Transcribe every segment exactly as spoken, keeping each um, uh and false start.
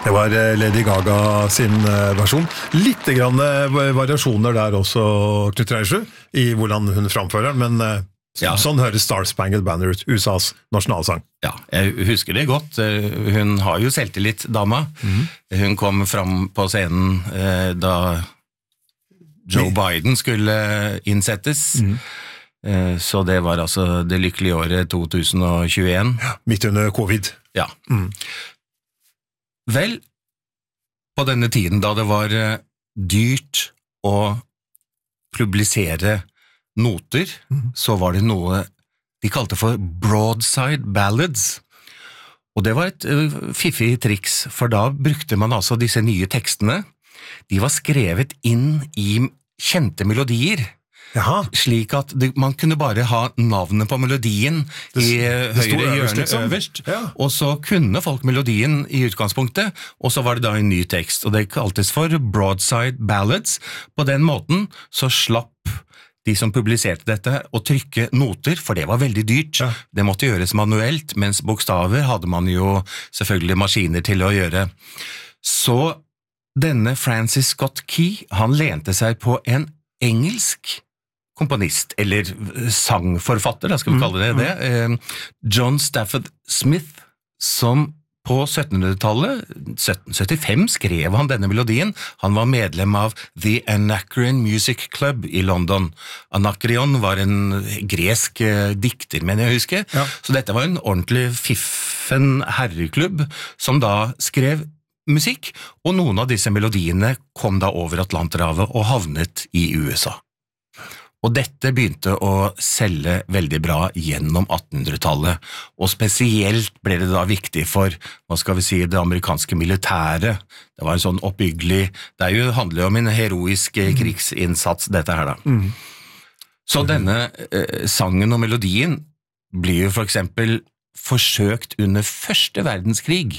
Det var Lady Gaga sin versjon. Litt grann variasjoner der også, Knut Reiersrud, i hvordan hun framfører, men ja. Sånn høres Star Spangled Banner ut, U S A's nasjonalsang. Ja, jeg husker det godt. Hun har jo selvtillit, dama. Mm. Hun kom fram på scenen eh, da Joe Biden skulle innsettes. Mm. Eh, så det var altså det lykkelige året to tusen og tjueen. Ja, midt under covid. Ja. Mm. Vel, på denne tiden da det var dyrt å publisere noter, mm. så var det noe de kalte for broadside ballads. Og det var et uh, fiffig triks, for da brukte man altså disse nye tekstene. De var skrevet inn i kjente melodier. Jaha. Slik at det, man kunne bare ha navnet på melodien det, i det høyre hjørne liksom. Øverst, ja. Og så kunne folk melodien i utgangspunktet, og så var det da en ny tekst, og det kaltes for broadside ballads. På den måten så slapp de som publiserte dette å trykke noter, for det var veldig dyrt. Ja. Det måtte gjøres manuelt, mens bokstaver hadde man jo selvfølgelig maskiner til å gjøre. Så denne Francis Scott Key, han lente seg på en engelsk komponist, eller sangforfatter, da skal vi kalle det det, mm. John Stafford Smith, som på syttenhundretallet, sytten syttifem, skrev han denne melodien. Han var medlem av The Anacreon Music Club i London. Anacreon var en gresk dikter, men jeg husker. Ja. Så dette var en ordentlig fiffen herreklubb, som da skrev musikk, og noen av disse melodiene kom da over Atlanterhavet og havnet i U S A. Og dette begynte å selge veldig bra gjennom attenhundretallet, og spesielt ble det da viktig for, hva skal vi si, det amerikanske militæret. Det var en sånn oppbyggelig, det er jo, handler jo om en heroisk mm. krigsinnsats, dette her da. Mm. Så denne eh, sangen og melodien blir jo for eksempel forsøkt under første verdenskrig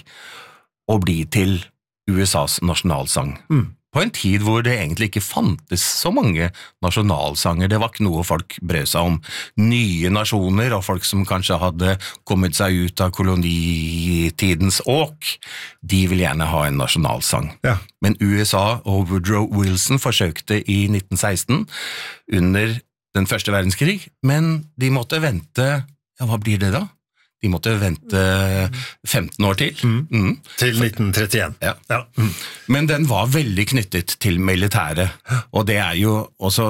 å bli til U S A's nasjonalsang. Mm. På en tid hvor det egentlig ikke fantes så mange nasjonalsanger, det var ikke noe folk brød seg om. Nye nasjoner og folk som kanskje hadde kommet seg ut av kolonitidens åk, de vil gjerne ha en nasjonalsang. Ja. Men U S A og Woodrow Wilson forsøkte i nitten seksten under den første verdenskrig, men de måtte vente, ja, hva blir det da? De måtte vente femten år til. Mm. Mm. Til nitten trettien. Ja. Ja. Mm. Men den var veldig knyttet til militæret, og det er jo også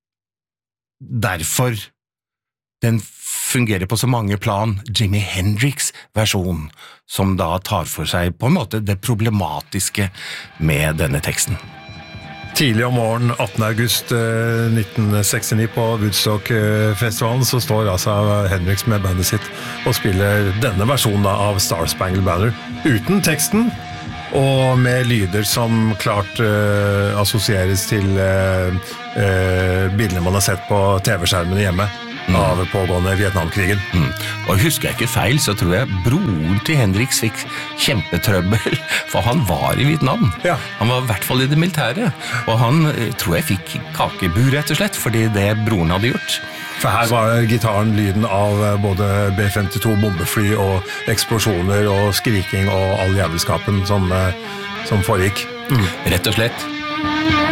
derfor den fungerer på så mange plan, Jimi Hendrix versjon, som da tar for seg på en måte det problematiske med denne teksten. Tidlig om morgen, attende august nitten sekstini på Woodstock-festivalen, så står altså Hendrix med bandet sitt og spiller denne versjonen av Star Spangled Banner, uten teksten, og med lyder som klart uh, assosieres til uh, uh, bildene man har sett på T V-skjermene hjemme. Mm. Av pågående Vietnamkrigen. Mm. Og husker jeg ikke feil, så tror jeg broren til Hendrix fikk kjempetrøbbel, for han var i Vietnam. Ja. Han var i hvert fall i det militære, og han tror jeg fikk kakebur rett og slett, fordi det broren hadde gjort. For her var gitaren lyden av både B femtito bombefly og eksplosjoner og skriking og all jævelskapen som, som foregikk. Mm. Rett og slett.